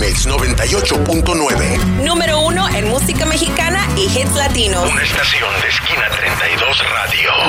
Amex 98.9. Número 1 en música mexicana y hits latinos. Una estación de Esquina 32 Radio.